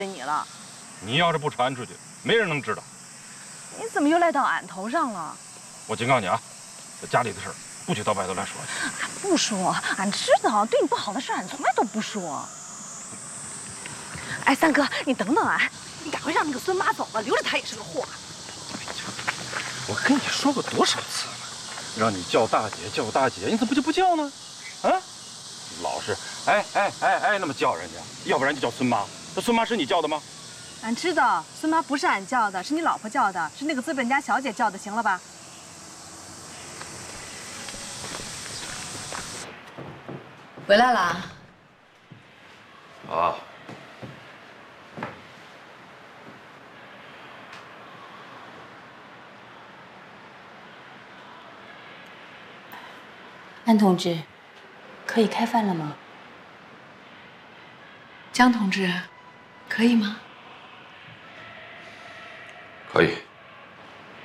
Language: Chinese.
你了。 你要是不传出去，没人能知道。 你怎么又赖到俺头上了？ 我警告你啊，这家里的事儿不许到外头来说去。 俺不说，俺知道对你不好的事，俺从来都不说。哎，三哥，你等等俺，你赶快让那个孙妈走吧，留着她也是个祸。 我跟你说过多少次了，让你叫大姐叫大姐，你怎么就不叫呢？啊，老是那么叫人家，要不然就叫孙妈。这孙妈是你叫的吗？ 俺知道孙妈不是俺叫的，是你老婆叫的，是那个资本家小姐叫的，行了吧？ 回来了。 啊。 安同志，可以开饭了吗？江同志，可以吗？ 可以。